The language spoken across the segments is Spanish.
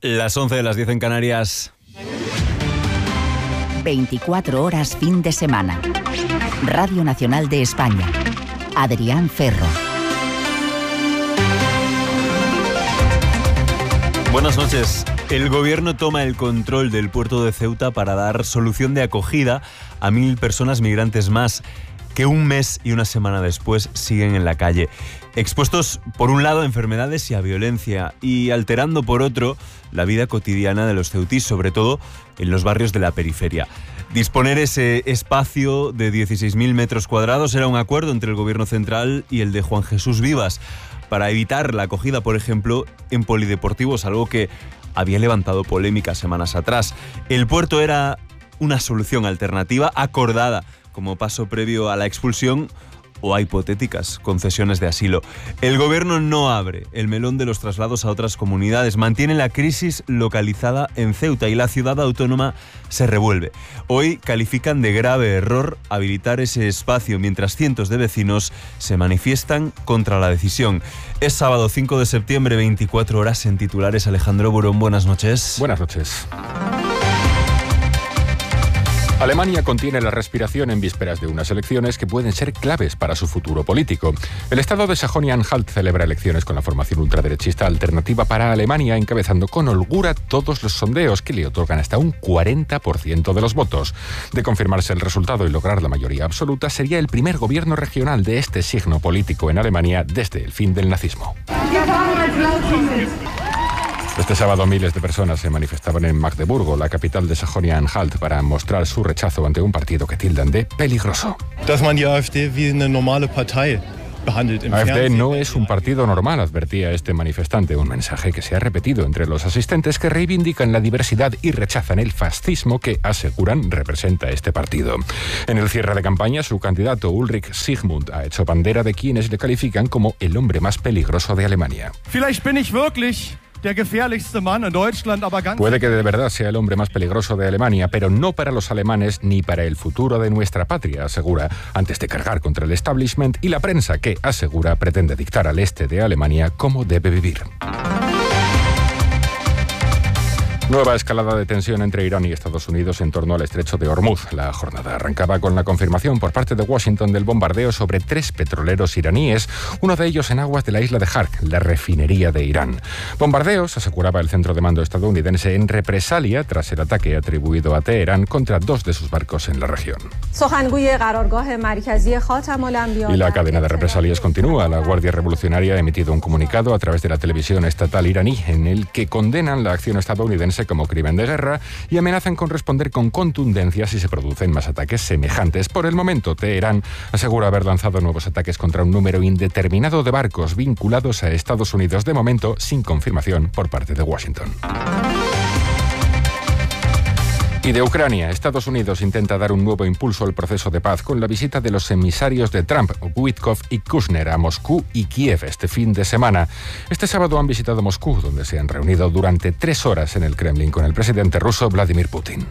Las 11 de las 10 en Canarias. 24 horas fin de semana. Radio Nacional de España. Adrián Ferro. Buenas noches. El gobierno toma el control del puerto de Ceuta para dar solución de acogida a 1.000 personas migrantes más que un mes y una semana después siguen en la calle, expuestos por un lado a enfermedades y a violencia, y alterando por otro la vida cotidiana de los ceutís, sobre todo en los barrios de la periferia. Disponer ese espacio de 16.000 metros cuadrados era un acuerdo entre el gobierno central y el de Juan Jesús Vivas, para evitar la acogida, por ejemplo, en polideportivos, algo que había levantado polémica semanas atrás. El puerto era una solución alternativa acordada como paso previo a la expulsión o a hipotéticas concesiones de asilo. El gobierno no abre el melón de los traslados a otras comunidades, mantiene la crisis localizada en Ceuta y la ciudad autónoma se revuelve. Hoy califican de grave error habilitar ese espacio mientras cientos de vecinos se manifiestan contra la decisión. Es sábado 5 de septiembre, 24 horas en titulares. Alejandro Burón, buenas noches. Buenas noches. Alemania contiene la respiración en vísperas de unas elecciones que pueden ser claves para su futuro político. El estado de Sajonia-Anhalt celebra elecciones con la formación ultraderechista Alternativa para Alemania, encabezando con holgura todos los sondeos que le otorgan hasta un 40% de los votos. De confirmarse el resultado y lograr la mayoría absoluta, sería el primer gobierno regional de este signo político en Alemania desde el fin del nazismo. Este sábado miles de personas se manifestaban en Magdeburgo, la capital de Sajonia-Anhalt, para mostrar su rechazo ante un partido que tildan de peligroso. AfD no es un partido normal, advertía este manifestante, un mensaje que se ha repetido entre los asistentes que reivindican la diversidad y rechazan el fascismo que, aseguran, representa este partido. En el cierre de campaña, su candidato Ulrich Sigmund ha hecho bandera de quienes le califican como el hombre más peligroso de Alemania. Puede que de verdad sea el hombre más peligroso de Alemania, pero no para los alemanes ni para el futuro de nuestra patria, asegura, antes de cargar contra el establishment y la prensa que, asegura, pretende dictar al este de Alemania cómo debe vivir. Nueva escalada de tensión entre Irán y Estados Unidos en torno al estrecho de Hormuz. La jornada arrancaba con la confirmación por parte de Washington del bombardeo sobre 3 petroleros iraníes, uno de ellos en aguas de la isla de Hark, la refinería de Irán. Bombardeos, aseguraba el centro de mando estadounidense, en represalia tras el ataque atribuido a Teherán contra 2 de sus barcos en la región. Y la cadena de represalias continúa. La Guardia Revolucionaria ha emitido un comunicado a través de la televisión estatal iraní en el que condenan la acción estadounidense como crimen de guerra y amenazan con responder con contundencia si se producen más ataques semejantes. Por el momento, Teherán asegura haber lanzado nuevos ataques contra un número indeterminado de barcos vinculados a Estados Unidos, de momento sin confirmación por parte de Washington. Y de Ucrania, Estados Unidos intenta dar un nuevo impulso al proceso de paz con la visita de los emisarios de Trump, Witkoff y Kushner, a Moscú y Kiev este fin de semana. Este sábado han visitado Moscú, donde se han reunido durante 3 horas en el Kremlin con el presidente ruso Vladimir Putin.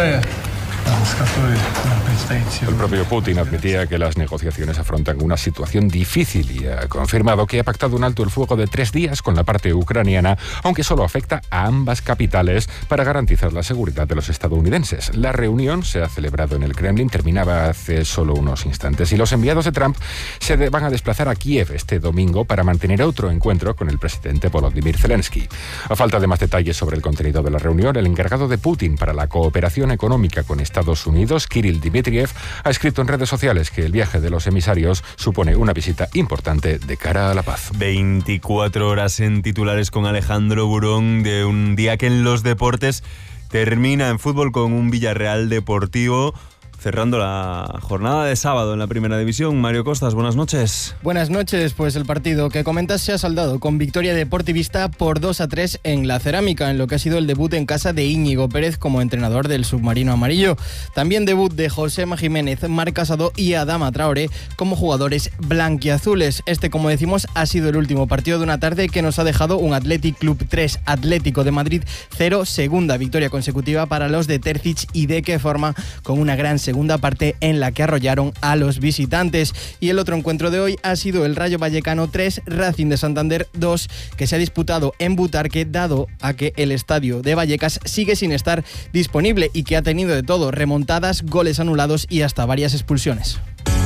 El propio Putin admitía que las negociaciones afrontan una situación difícil y ha confirmado que ha pactado un alto el fuego de 3 días con la parte ucraniana, aunque solo afecta a ambas capitales para garantizar la seguridad de los estadounidenses. La reunión se ha celebrado en el Kremlin, terminaba hace solo unos instantes, y los enviados de Trump se van a desplazar a Kiev este domingo para mantener otro encuentro con el presidente Volodymyr Zelensky. A falta de más detalles sobre el contenido de la reunión, el encargado de Putin para la cooperación económica con Estados Unidos, Kirill Dmitriev, ha escrito en redes sociales que el viaje de los emisarios supone una visita importante de cara a la paz. 24 horas en titulares con Alejandro Burón, de un día que en los deportes termina en fútbol con un Villarreal Deportivo cerrando la jornada de sábado en la Primera División. Mario Costas, buenas noches. Buenas noches, pues el partido que comentas se ha saldado con victoria deportivista por 2-3 en la Cerámica, en lo que ha sido el debut en casa de Íñigo Pérez como entrenador del submarino amarillo. También debut de Josema Jiménez, Marc Casado y Adama Traoré como jugadores blanquiazules. Este, como decimos, ha sido el último partido de una tarde que nos ha dejado un Athletic Club 3, Atlético de Madrid 0, segunda victoria consecutiva para los de Terzic, y de qué forma, con una gran segunda parte en la que arrollaron a los visitantes. Y el otro encuentro de hoy ha sido el Rayo Vallecano 3, Racing de Santander 2, que se ha disputado en Butarque, dado a que el estadio de Vallecas sigue sin estar disponible y que ha tenido de todo: remontadas, goles anulados y hasta varias expulsiones.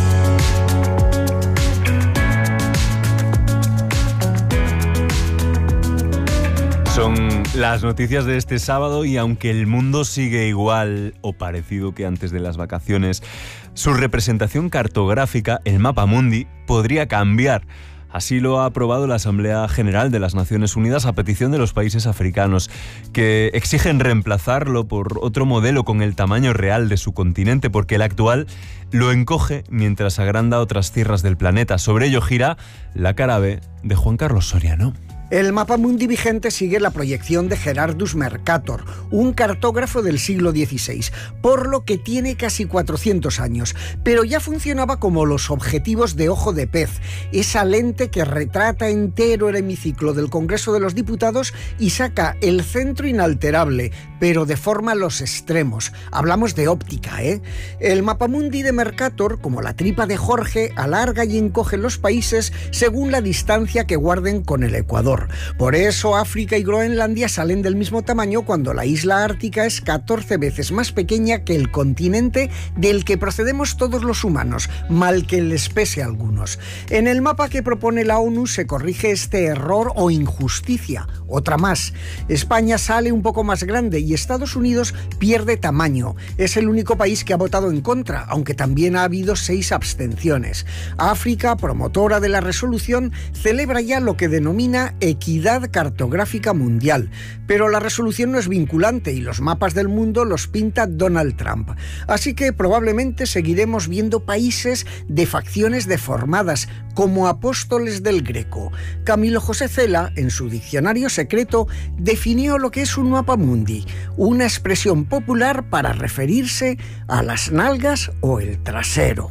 Son las noticias de este sábado, y aunque el mundo sigue igual o parecido que antes de las vacaciones, su representación cartográfica, el Mapamundi, podría cambiar. Así lo ha aprobado la Asamblea General de las Naciones Unidas a petición de los países africanos, que exigen reemplazarlo por otro modelo con el tamaño real de su continente, porque el actual lo encoge mientras agranda otras tierras del planeta. Sobre ello gira la cara B de Juan Carlos Soriano. El Mapamundi vigente sigue la proyección de Gerardus Mercator, un cartógrafo del siglo XVI, por lo que tiene casi 400 años, pero ya funcionaba como los objetivos de ojo de pez, esa lente que retrata entero el hemiciclo del Congreso de los Diputados y saca el centro inalterable, pero deforma los extremos. Hablamos de óptica, ¿eh? El Mapamundi de Mercator, como la tripa de Jorge, alarga y encoge los países según la distancia que guarden con el Ecuador. Por eso África y Groenlandia salen del mismo tamaño cuando la isla ártica es 14 veces más pequeña que el continente del que procedemos todos los humanos, mal que les pese a algunos. En el mapa que propone la ONU se corrige este error o injusticia. Otra más. España sale un poco más grande y Estados Unidos pierde tamaño. Es el único país que ha votado en contra, aunque también ha habido 6 abstenciones. África, promotora de la resolución, celebra ya lo que denomina equidad cartográfica mundial, pero la resolución no es vinculante y los mapas del mundo los pinta Donald Trump. Así que probablemente seguiremos viendo países de facciones deformadas, como apóstoles del Greco. Camilo José Cela, en su diccionario secreto, definió lo que es un mapamundi, una expresión popular para referirse a las nalgas o el trasero.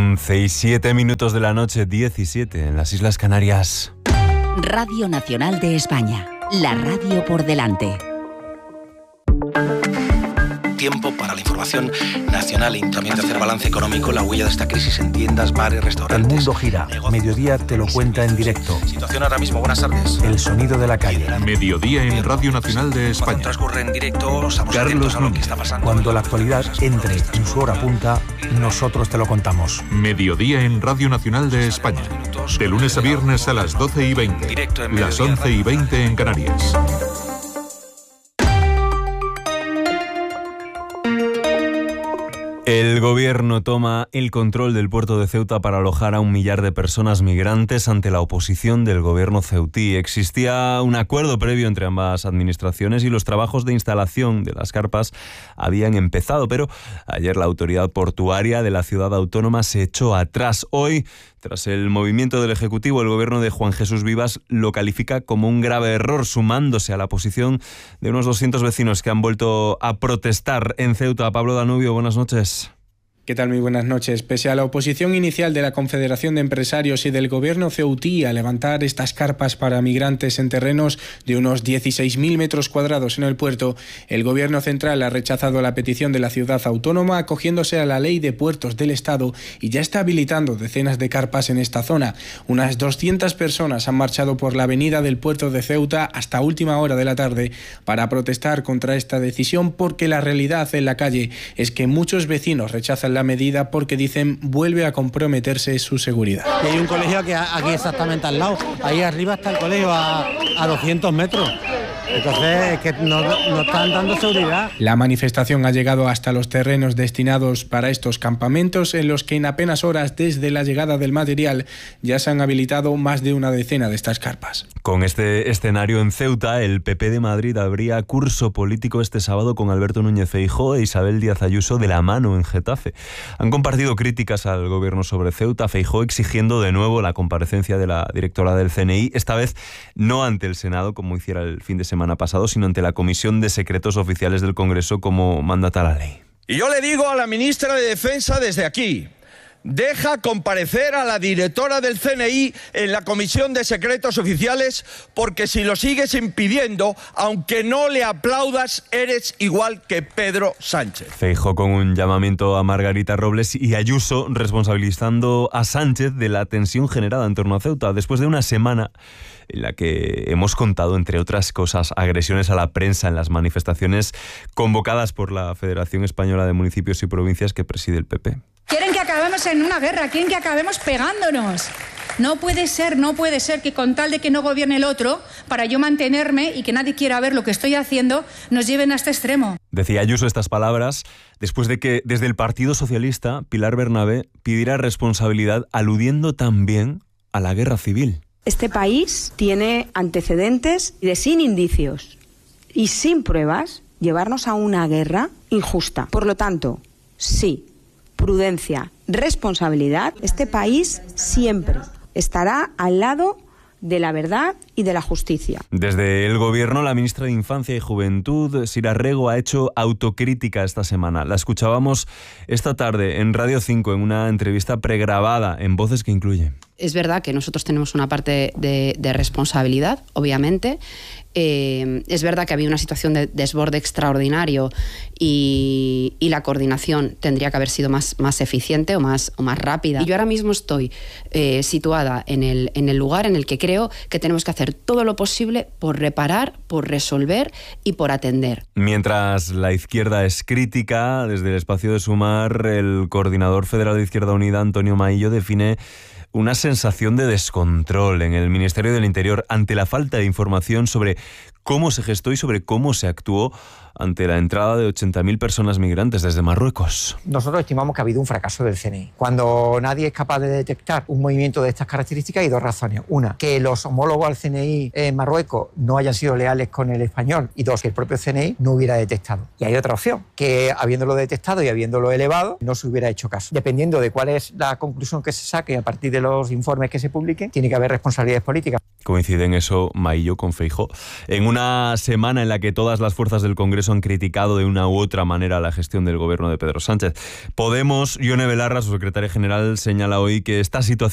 11:07 de la noche, 17 en las Islas Canarias. Radio Nacional de España, la radio por delante. Tiempo para la información nacional y también de hacer balance económico, la huella de esta crisis en tiendas, bares, restaurantes. El mundo gira. Mediodía te lo cuenta en directo. Situación ahora mismo, buenas tardes. El sonido de la calle. Mediodía en Radio Nacional de España. Cuando transcurre en directo, estamos atentos a lo que está pasando. Cuando la actualidad entre en su hora punta, nosotros te lo contamos. Mediodía en Radio Nacional de España. De lunes a viernes a las 12:20. Directo en las 11:20 en Canarias. El gobierno toma el control del puerto de Ceuta para alojar a 1 millar de personas migrantes ante la oposición del gobierno ceutí. Existía un acuerdo previo entre ambas administraciones y los trabajos de instalación de las carpas habían empezado, pero ayer la autoridad portuaria de la ciudad autónoma se echó atrás. Hoy, tras el movimiento del Ejecutivo, el gobierno de Juan Jesús Vivas lo califica como un grave error, sumándose a la posición de unos 200 vecinos que han vuelto a protestar en Ceuta. Pablo Danubio, buenas noches. ¿Qué tal? Muy buenas noches. Pese a la oposición inicial de la Confederación de Empresarios y del gobierno ceutí a levantar estas carpas para migrantes en terrenos de unos 16.000 metros cuadrados en el puerto, el gobierno central ha rechazado la petición de la ciudad autónoma acogiéndose a la ley de puertos del Estado y ya está habilitando decenas de carpas en esta zona. Unas 200 personas han marchado por la avenida del puerto de Ceuta hasta última hora de la tarde para protestar contra esta decisión, porque la realidad en la calle es que muchos vecinos rechazan la medida porque dicen vuelve a comprometerse su seguridad. Hay un colegio aquí exactamente al lado, ahí arriba está el colegio a 200 metros. Entonces, que no están dando seguridad. La manifestación ha llegado hasta los terrenos destinados para estos campamentos, en los que en apenas horas desde la llegada del material ya se han habilitado más de una decena de estas carpas. Con este escenario en Ceuta, el PP de Madrid abría curso político este sábado con Alberto Núñez Feijóo e Isabel Díaz Ayuso de la mano en Getafe. Han compartido críticas al gobierno sobre Ceuta, Feijóo exigiendo de nuevo la comparecencia de la directora del CNI, esta vez no ante el Senado como hiciera el fin de semana pasado, sino ante la Comisión de Secretos Oficiales del Congreso, como mandata la ley. Y yo le digo a la ministra de Defensa desde aquí, deja comparecer a la directora del CNI en la Comisión de Secretos Oficiales, porque si lo sigues impidiendo, aunque no le aplaudas, eres igual que Pedro Sánchez. Feijóo con un llamamiento a Margarita Robles y Ayuso responsabilizando a Sánchez de la tensión generada en torno a Ceuta, después de una semana en la que hemos contado, entre otras cosas, agresiones a la prensa en las manifestaciones convocadas por la Federación Española de Municipios y Provincias que preside el PP. Quieren que acabemos en una guerra, quieren que acabemos pegándonos. No puede ser que con tal de que no gobierne el otro, para yo mantenerme y que nadie quiera ver lo que estoy haciendo, nos lleven a este extremo. Decía Ayuso estas palabras después de que desde el Partido Socialista Pilar Bernabé pidiera responsabilidad aludiendo también a la guerra civil. Este país tiene antecedentes de sin indicios y sin pruebas llevarnos a una guerra injusta. Por lo tanto, sí, prudencia, responsabilidad. Este país siempre estará al lado de la verdad y de la justicia. Desde el Gobierno, la ministra de Infancia y Juventud, Sira Rego, ha hecho autocrítica esta semana. La escuchábamos esta tarde en Radio 5 en una entrevista pregrabada en Voces que incluye. Es verdad que nosotros tenemos una parte de responsabilidad, obviamente. Es verdad que había una situación de desborde extraordinario y la coordinación tendría que haber sido más eficiente o más rápida. Y yo ahora mismo estoy situada en el lugar en el que creo que tenemos que hacer todo lo posible por reparar, por resolver y por atender. Mientras la izquierda es crítica, desde el espacio de Sumar, el coordinador federal de Izquierda Unida, Antonio Maillo, define una sensación de descontrol en el Ministerio del Interior ante la falta de información sobre cómo se gestó y sobre cómo se actuó ante la entrada de 80.000 personas migrantes desde Marruecos. Nosotros estimamos que ha habido un fracaso del CNI. Cuando nadie es capaz de detectar un movimiento de estas características, hay dos razones. Una, que los homólogos al CNI en Marruecos no hayan sido leales con el español. Y dos, que el propio CNI no hubiera detectado. Y hay otra opción, que habiéndolo detectado y habiéndolo elevado, no se hubiera hecho caso. Dependiendo de cuál es la conclusión que se saque a partir de los informes que se publiquen, tiene que haber responsabilidades políticas. Coincide en eso Maillo con Feijóo. En una semana en la que todas las fuerzas del Congreso han criticado de una u otra manera la gestión del gobierno de Pedro Sánchez. Podemos, Ione Belarra, su secretaria general, señala hoy que esta situación